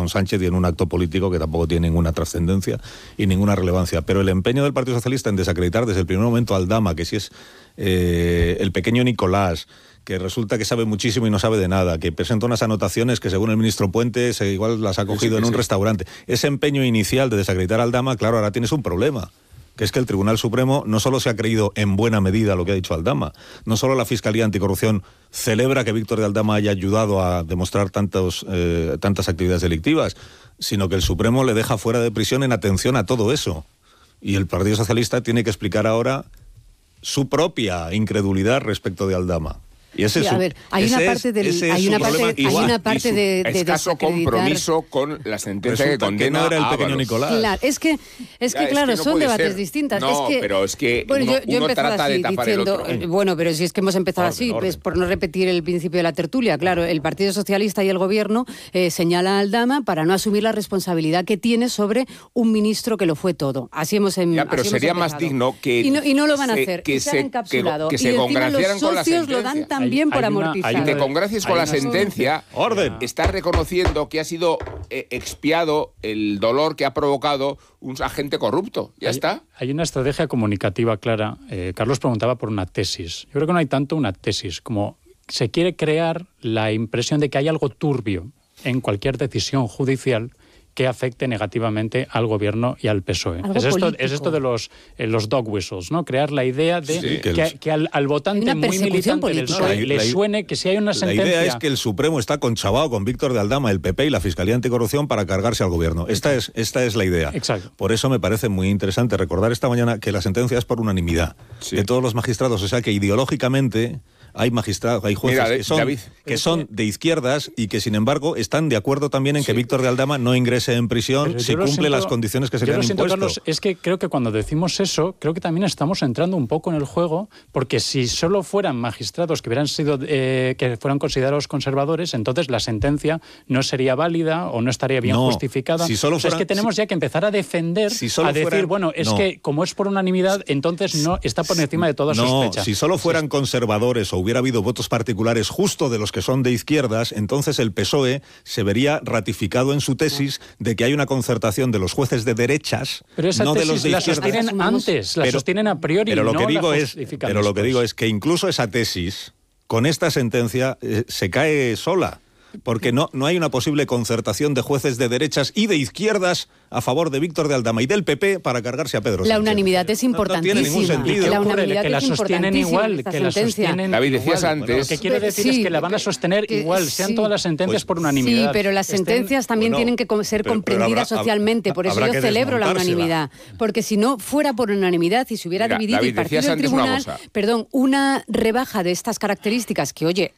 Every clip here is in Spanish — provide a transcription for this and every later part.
con Sánchez y en un acto político que tampoco tiene ninguna trascendencia y ninguna relevancia. Pero el empeño del Partido Socialista en desacreditar desde el primer momento a Aldama, que si es el pequeño Nicolás, que resulta que sabe muchísimo y no sabe de nada, que presenta unas anotaciones que según el ministro Puente igual las ha cogido en un restaurante. Ese empeño inicial de desacreditar a Aldama, claro, ahora tienes un problema, que es que el Tribunal Supremo no solo se ha creído en buena medida lo que ha dicho Aldama, no solo la Fiscalía Anticorrupción celebra que Víctor de Aldama haya ayudado a demostrar tantas actividades delictivas, sino que el Supremo le deja fuera de prisión en atención a todo eso. Y el Partido Socialista tiene que explicar ahora su propia incredulidad respecto de Aldama. Y ese sí, a ver, hay una parte de escaso compromiso con la sentencia que condena que no era el pequeño Ábalos. Nicolás. Claro, es que claro, no son debates distintos. No, pero es que uno trata de tapar diciendo, el otro. Bueno, pero si es que hemos empezado así, pues por no repetir el principio de la tertulia, claro, el Partido Socialista y el Gobierno señalan a Aldama para no asumir la responsabilidad que tiene sobre un ministro que lo fue todo. Así hemos empezado. Pero sería más digno que y no lo van a hacer, que se han encapsulado. Que se congraciaran con la sentencia. Lo dan también por amortizar. Y te congracies con la sentencia. Orden. Estás reconociendo que ha sido expiado el dolor que ha provocado un agente corrupto. Ya está. Hay una estrategia comunicativa clara. Carlos preguntaba por una tesis. Yo creo que no hay tanto una tesis como se quiere crear la impresión de que hay algo turbio en cualquier decisión judicial que afecte negativamente al Gobierno y al PSOE. Es esto de los dog whistles, ¿no? Crear la idea de que al votante muy militante del PSOE le suene que si hay una sentencia... La idea es que el Supremo está conchavado con Víctor de Aldama, el PP y la Fiscalía Anticorrupción para cargarse al Gobierno. Esta es la idea. Exacto. Por eso me parece muy interesante recordar esta mañana que la sentencia es por unanimidad de todos los magistrados, o sea que ideológicamente... Hay magistrados, hay jueces que son de izquierdas y que, sin embargo, están de acuerdo también en que Víctor de Aldama no ingrese en prisión si cumple las condiciones que se le han impuesto. Carlos, es que creo que cuando decimos eso, creo que también estamos entrando un poco en el juego, porque si solo fueran magistrados que hubieran sido que fueran considerados conservadores, entonces la sentencia no sería válida o no estaría bien justificada. Si solo fueran, es que tenemos ya que empezar a defender, a decir, que como es por unanimidad, entonces no está por encima de toda sospecha. Si solo fueran conservadores o hubiera habido votos particulares justo de los que son de izquierdas, entonces el PSOE se vería ratificado en su tesis de que hay una concertación de los jueces de derechas, pero esa no tesis de los de la izquierdas. sostienen antes, la sostienen a priori, pero lo no que digo la es, justifican pero lo que después. digo es que incluso esa tesis, con esta sentencia, se cae sola. Porque no hay una posible concertación de jueces de derechas y de izquierdas a favor de Víctor de Aldama y del PP para cargarse a Pedro Sánchez. La unanimidad es importantísima. No tiene ningún sentido. La unanimidad que la sostienen igual, que la sostienen David, decías igual. antes... Lo que quiere decir es que la van a sostener igual, sean todas las sentencias por unanimidad. Sí, pero las sentencias también tienen que ser comprendidas socialmente, por eso yo celebro la unanimidad. Porque si no fuera por unanimidad y se hubiera dividido David, el partido del tribunal, una rebaja de estas características que, oye,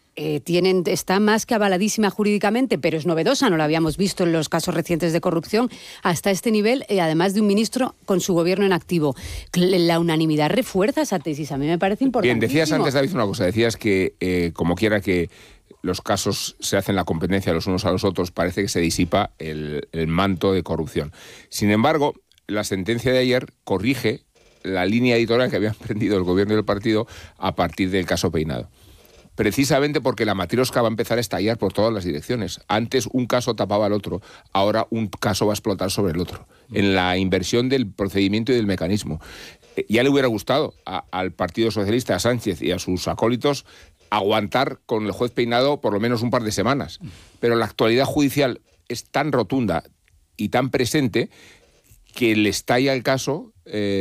está más que avaladísima jurídicamente, pero es novedosa, no la habíamos visto en los casos recientes de corrupción hasta este nivel, además de un ministro con su gobierno en activo. La unanimidad refuerza esa tesis, a mí me parece importantísimo. Bien, decías antes, David, una cosa, decías que como quiera que los casos se hacen la competencia los unos a los otros, parece que se disipa el manto de corrupción. Sin embargo, la sentencia de ayer corrige la línea editorial que había emprendido el gobierno y el partido a partir del caso Peinado. Precisamente porque la matrioska va a empezar a estallar por todas las direcciones. Antes un caso tapaba al otro, ahora un caso va a explotar sobre el otro. En la inversión del procedimiento y del mecanismo. Ya le hubiera gustado al Partido Socialista, a Sánchez y a sus acólitos aguantar con el juez Peinado por lo menos un par de semanas. Pero la actualidad judicial es tan rotunda y tan presente que le estalla el caso,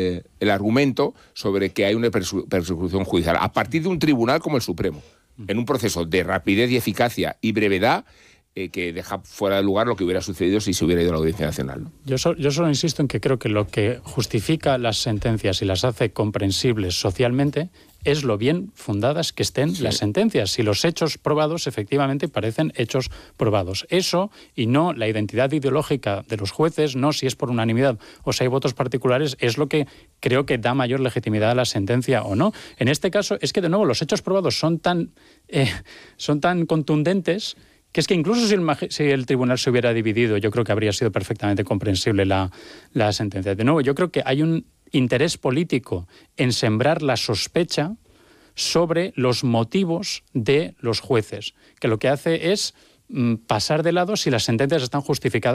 el argumento sobre que hay una persecución judicial. A partir de un tribunal como el Supremo, en un proceso de rapidez y eficacia y brevedad que deja fuera de lugar lo que hubiera sucedido si se hubiera ido a la Audiencia Nacional, ¿no? Yo solo insisto en que creo que lo que justifica las sentencias y las hace comprensibles socialmente es lo bien fundadas que estén las sentencias. Si los hechos probados efectivamente parecen hechos probados. Eso, y no la identidad ideológica de los jueces, no si es por unanimidad o si hay votos particulares, es lo que creo que da mayor legitimidad a la sentencia o no. En este caso es que, de nuevo, los hechos probados son tan contundentes que es que incluso si el tribunal se hubiera dividido, yo creo que habría sido perfectamente comprensible la sentencia. De nuevo, yo creo que hay un interés político en sembrar la sospecha sobre los motivos de los jueces, que lo que hace es pasar de lado si las sentencias están justificadas